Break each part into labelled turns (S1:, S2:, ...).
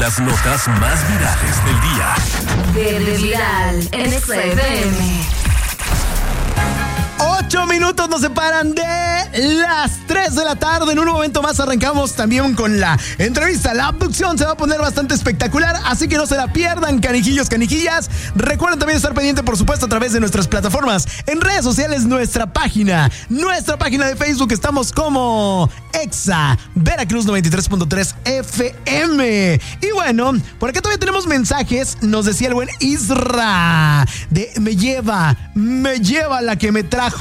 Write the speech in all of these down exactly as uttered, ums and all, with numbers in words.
S1: Las notas más virales del día.
S2: Verde Viral en Exa F M.
S3: Ocho minutos nos separan de las tres de la tarde. En un momento más arrancamos también con la entrevista. La abducción se va a poner bastante espectacular, así que no se la pierdan, canijillos, canijillas. Recuerden también estar pendiente, por supuesto, a través de nuestras plataformas en redes sociales, nuestra página, nuestra página de Facebook. Estamos como Exa Veracruz noventa y tres punto tres F M. Y bueno, por acá todavía tenemos mensajes. Nos decía el buen Isra de me lleva, me lleva la que me trajo.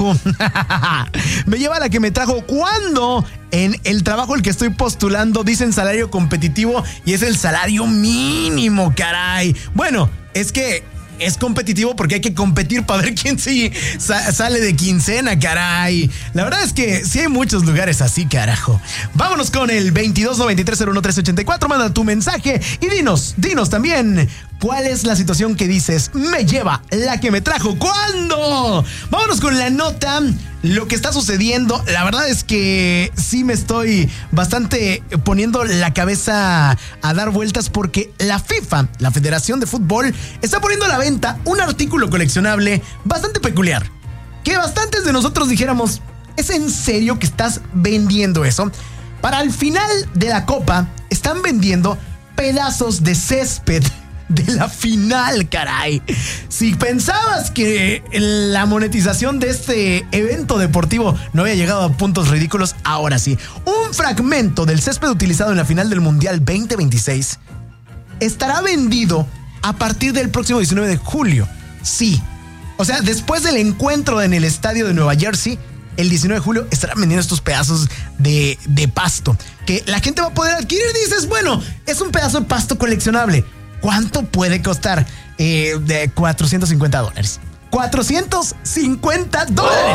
S3: Me lleva la que me trajo cuando en el trabajo al que estoy postulando dicen salario competitivo y es el salario mínimo, caray. Bueno, es que es competitivo porque hay que competir para ver quién sí sa- sale de quincena, caray. La verdad es que sí hay muchos lugares así, carajo. Vámonos con el veintidós noventa y tres cero uno tres ochenta y cuatro. Manda tu mensaje y dinos, dinos también cuál es la situación que dices me lleva la que me trajo. ¿Cuándo? Vámonos con la nota. Lo que está sucediendo, la verdad es que sí me estoy bastante poniendo la cabeza a dar vueltas porque la FIFA, la Federación de Fútbol, está poniendo a la venta un artículo coleccionable bastante peculiar. Que bastantes de nosotros dijéramos, ¿es en serio que estás vendiendo eso? Para el final de la Copa están vendiendo pedazos de césped de la final, caray. Si pensabas que la monetización de este evento deportivo no había llegado a puntos ridículos, ahora sí. Un fragmento del césped utilizado en la final del Mundial veinte veintiséis estará vendido a partir del próximo diecinueve de julio. Sí. O sea, después del encuentro en el estadio de Nueva Jersey, el diecinueve de julio estarán vendiendo estos pedazos de, de pasto que la gente va a poder adquirir. Dices, bueno, es un pedazo de pasto coleccionable. ¿Cuánto puede costar? Eh, de cuatrocientos cincuenta dólares. ¡cuatrocientos cincuenta dólares!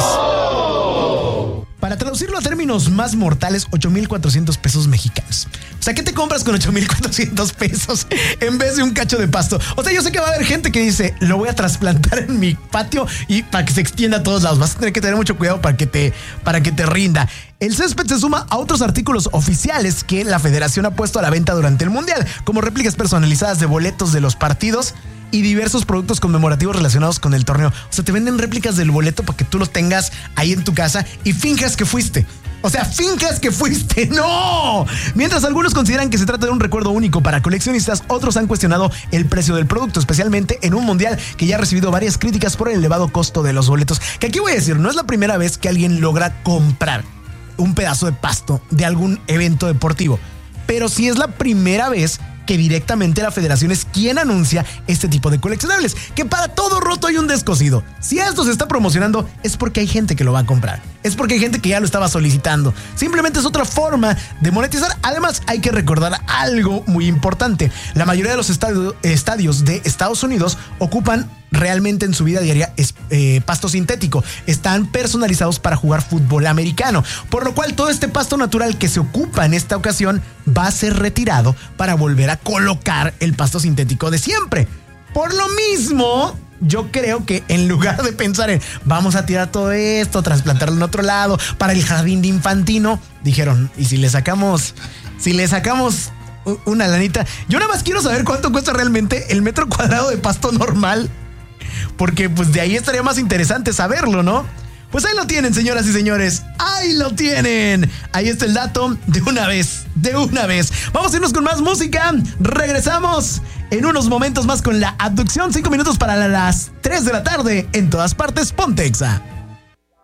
S3: Oh. Para traducirlo a términos más mortales, ocho mil cuatrocientos pesos mexicanos. O sea, ¿qué te compras con ocho mil cuatrocientos pesos en vez de un cacho de pasto? O sea, yo sé que va a haber gente que dice, lo voy a trasplantar en mi patio y para que se extienda a todos lados. Vas a tener que tener mucho cuidado para que te, para que te rinda. El césped se suma a otros artículos oficiales que la federación ha puesto a la venta durante el Mundial, como réplicas personalizadas de boletos de los partidos y diversos productos conmemorativos relacionados con el torneo. O sea, te venden réplicas del boleto para que tú lo tengas ahí en tu casa y finjas que fuiste. O sea, finjas que fuiste. ¡No! Mientras algunos consideran que se trata de un recuerdo único para coleccionistas, otros han cuestionado el precio del producto, especialmente en un mundial que ya ha recibido varias críticas por el elevado costo de los boletos. Que aquí voy a decir, no es la primera vez que alguien logra comprar un pedazo de pasto de algún evento deportivo, pero sí es la primera vez que directamente la federación es quien anuncia este tipo de coleccionables, que para todo roto hay un descosido. Si esto se está promocionando es porque hay gente que lo va a comprar, es porque hay gente que ya lo estaba solicitando. Simplemente es otra forma de monetizar. Además, hay que recordar algo muy importante: la mayoría de los estadio, estadios de Estados Unidos ocupan realmente en su vida diaria es, eh, pasto sintético. Están personalizados para jugar fútbol americano, por lo cual todo este pasto natural que se ocupa en esta ocasión va a ser retirado para volver a colocar el pasto sintético de siempre. Por lo mismo, yo creo que en lugar de pensar en vamos a tirar todo esto, trasplantarlo en otro lado para el jardín de infantino, dijeron, ¿y si le sacamos, si le sacamos una lanita? Yo nada más quiero saber cuánto cuesta realmente el metro cuadrado de pasto normal, porque pues de ahí estaría más interesante saberlo, ¿no? Pues ahí lo tienen, señoras y señores. Ahí lo tienen. Ahí está el dato de una vez, de una vez. Vamos a irnos con más música. Regresamos en unos momentos más con la abducción. Cinco minutos para las tres de la tarde. En todas partes, ponte Exa.